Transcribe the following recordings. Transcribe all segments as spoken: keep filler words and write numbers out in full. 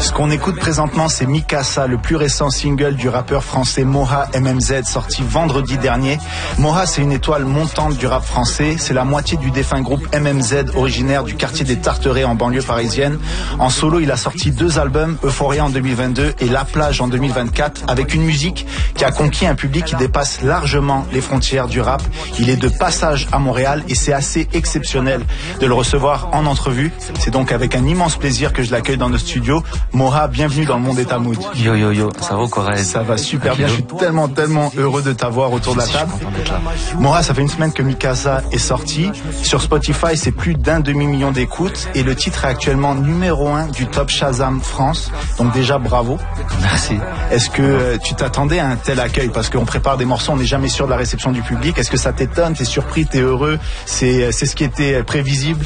Ce qu'on écoute présentement, c'est Mikasa, le plus récent single du rappeur français Moha M M Z, sorti vendredi dernier. Moha, c'est une étoile montante du rap français. C'est la moitié du défunt groupe M M Z, originaire du quartier des Tarterets en banlieue parisienne. En solo, il a sorti deux albums, Euphoria en deux mille vingt-deux et La Plage en deux mille vingt-quatre, avec une musique qui a conquis un public qui dépasse largement les frontières du rap. Il est de passage à Montréal et c'est assez exceptionnel de le recevoir en entrevue. C'est donc avec un immense plaisir que je l'accueille dans nos studios. Moha, bienvenue dans le monde est à mood. Yo yo yo, ça va quoi? Ça va super bien, je suis tellement tellement heureux de t'avoir autour de la table. Moha, ça fait une semaine que Mikasa est sorti. Sur Spotify, c'est plus d'un demi-million d'écoutes et le titre est actuellement numéro un du top Shazam France. Donc déjà bravo. Merci. Est-ce que euh, tu t'attendais à un tel accueil? Parce qu'on prépare des morceaux, on n'est jamais sûr de la réception du public. Est-ce que ça t'étonne? T'es surpris? T'es heureux? C'est c'est ce qui était prévisible?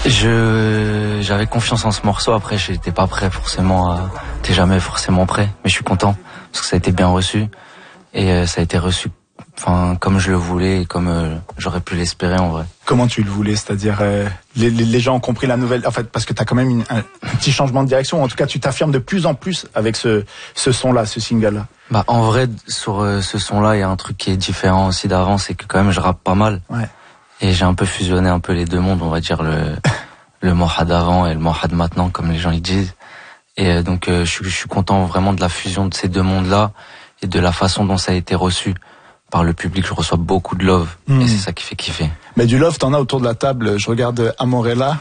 Je j'avais confiance en ce morceau. Après, j'étais pas prêt forcément. À... T'es jamais forcément prêt, mais je suis content parce que ça a été bien reçu et euh, ça a été reçu, enfin comme je le voulais et comme euh, j'aurais pu l'espérer en vrai. Comment tu le voulais? C'est-à-dire euh, les, les, les gens ont compris la nouvelle, en fait, parce que t'as quand même une, un, un petit changement de direction. Ou en tout cas, tu t'affirmes de plus en plus avec ce ce son-là, ce single-là. Bah en vrai, sur euh, ce son-là, il y a un truc qui est différent aussi d'avant, c'est que quand même je rappe pas mal. Ouais. Et j'ai un peu fusionné un peu les deux mondes, on va dire le le Moha d'avant et le Moha de maintenant, comme les gens le disent. Et euh, donc euh, je, suis, je suis content vraiment de la fusion de ces deux mondes-là et de la façon dont ça a été reçu par le public. Je reçois beaucoup de love mmh. et c'est ça qui fait kiffer. Mais du love, t'en as autour de la table. Je regarde Amorella.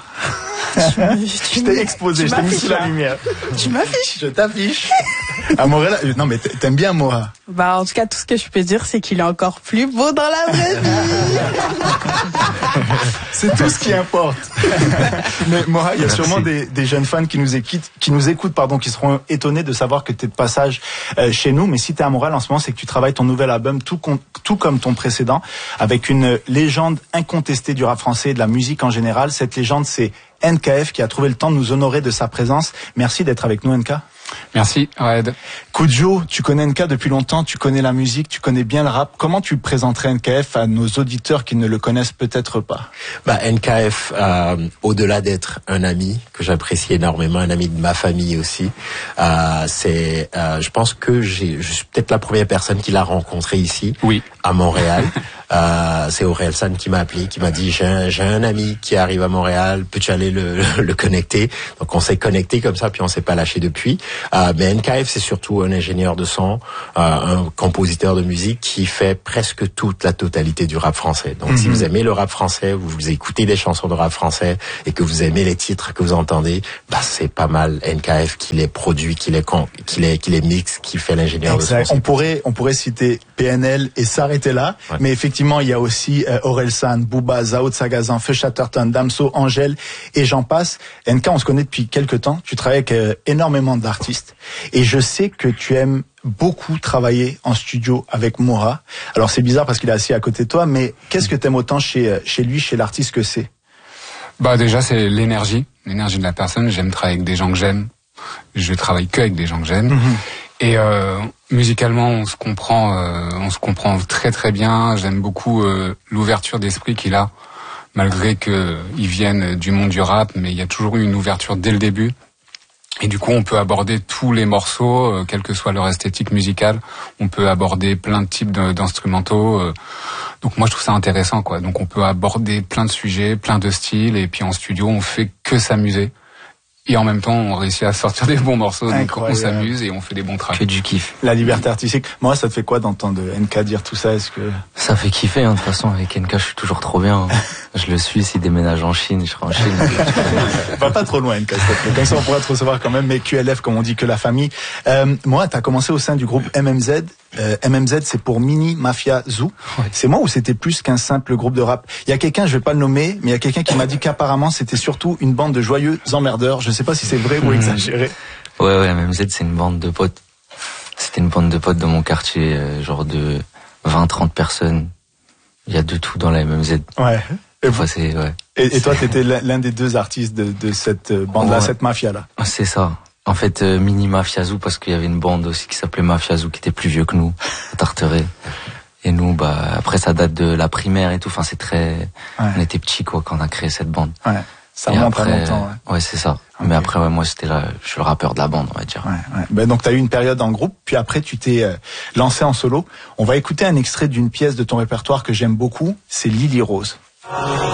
Je t'ai exposé, je t'ai mis sous la lumière. Tu m'affiches. Je t'affiche. Amorella, non mais t'aimes bien Moha? Bah en tout cas, tout ce que je peux dire, c'est qu'il est encore plus beau dans la vraie vie. C'est tout ce qui importe. Mais Moha, il y a sûrement des, des jeunes fans qui nous écoutent, qui nous écoutent, pardon, qui seront étonnés de savoir que t'es de passage euh, chez nous. Mais si t'es à Montréal en ce moment, c'est que tu travailles ton nouvel album, tout, con, tout comme ton précédent, avec une légende incontestée du rap français et de la musique en général. Cette légende, c'est N K F qui a trouvé le temps de nous honorer de sa présence. Merci d'être avec nous, N K. Merci, Red. Kudjo, tu connais N K depuis longtemps, tu connais la musique, tu connais bien le rap. Comment tu présenterais N K F à nos auditeurs qui ne le connaissent peut-être pas? Bah, N K F, euh, au-delà d'être un ami que j'apprécie énormément, un ami de ma famille aussi, euh, c'est, euh, je pense que j'ai, je suis peut-être la première personne qui l'a rencontré ici, oui, à Montréal. Euh, c'est Aurel San qui m'a appelé, qui m'a dit j'ai un, j'ai un ami qui arrive à Montréal, peux-tu aller le, le connecter? Donc on s'est connecté comme ça, puis on s'est pas lâché depuis. Euh, mais N K F c'est surtout un ingénieur de son, euh, un compositeur de musique qui fait presque toute la totalité du rap français. Donc mm-hmm. si vous aimez le rap français, vous, vous écoutez des chansons de rap français et que vous aimez les titres que vous entendez, bah c'est pas mal N K F qui les produit, qui les con, qui les qui les mixe, qui fait l'ingénieur exact. de son. On pourrait on pourrait citer P N L et s'arrêter là, ouais. Mais effectivement il y a aussi euh, Orelsan, Booba, Zao de Sagazan, Feu Chatterton, Damso, Angèle et j'en passe. N K, on se connaît depuis quelques temps. Tu travailles avec euh, énormément d'artistes et je sais que tu aimes beaucoup travailler en studio avec Moha. Alors c'est bizarre parce qu'il est assis à côté de toi, mais qu'est-ce que t'aimes autant chez chez lui, chez l'artiste que c'est? Bah déjà c'est l'énergie, l'énergie de la personne. J'aime travailler avec des gens que j'aime. Je travaille que avec des gens que j'aime. Mm-hmm. Et euh, musicalement, on se comprend, euh, on se comprend très très bien. J'aime beaucoup euh, l'ouverture d'esprit qu'il a, malgré que il vienne du monde du rap, mais il y a toujours eu une ouverture dès le début. Et du coup, on peut aborder tous les morceaux, euh, quelle que soit leur esthétique musicale. On peut aborder plein de types de, d'instrumentaux. Euh, donc moi, je trouve ça intéressant, quoi. Donc on peut aborder plein de sujets, plein de styles, et puis en studio, on fait que s'amuser. Et en même temps, on réussit à sortir des bons morceaux, donc on s'amuse et on fait des bons tracks. Que du kiff. La liberté artistique. Moi, ça te fait quoi d'entendre N K dire tout ça? Est-ce que ça fait kiffer, hein, de toute façon, avec N K, je suis toujours trop bien. Hein. Je le suis, s'il déménage en Chine, je serai en Chine. Va pas trop loin, N K, comme ça on pourra te recevoir quand même, mais Q L F, comme on dit, que la famille. Euh, moi, t'as commencé au sein du groupe M M Z. Euh, M M Z, c'est pour Mini Mafia Zoo. Ouais. C'est moi ou c'était plus qu'un simple groupe de rap? Il y a quelqu'un, je vais pas le nommer, mais il y a quelqu'un qui m'a dit qu'apparemment c'était surtout une bande de joyeux emmerdeurs. Je sais pas si c'est vrai ou exagéré. Ouais, ouais, M M Z, c'est une bande de potes. C'était une bande de potes dans mon quartier, euh, genre de vingt trente personnes. Il y a de tout dans la M M Z. Ouais. Et, enfin, c'est, ouais. et, et toi, t'étais l'un des deux artistes de, de cette bande-là, ouais. Cette mafia-là. C'est ça. En fait, euh, Mini Mafia Zoo, parce qu'il y avait une bande aussi qui s'appelait Mafia Zoo, qui était plus vieux que nous, à Tarterets. Et nous, bah, après, ça date de la primaire et tout. Enfin, c'est très, ouais. On était petits, quoi, quand on a créé cette bande. Ouais. Ça Et monte après, à longtemps. Ouais, ouais c'est ça. Okay. Mais après, ouais, moi, c'était là, je suis le rappeur de la bande, on va dire. Ouais, ouais. Ben, donc, tu as eu une période en groupe, puis après, tu t'es euh, lancé en solo. On va écouter un extrait d'une pièce de ton répertoire que j'aime beaucoup, c'est Lily Rose.